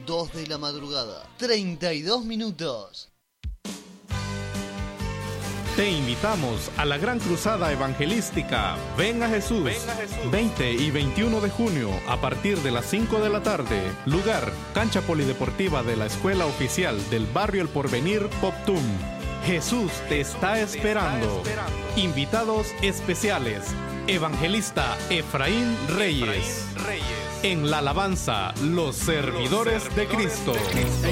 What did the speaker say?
2 de la madrugada, 32 minutos. Te invitamos a la gran cruzada evangelística Ven a Jesús, 20 y 21 de junio a partir de las 5 de la tarde. Lugar, cancha polideportiva de la Escuela Oficial del Barrio El Porvenir, Poptum. Jesús te está esperando. Invitados especiales, Evangelista Efraín Reyes. En la alabanza, los servidores de Cristo.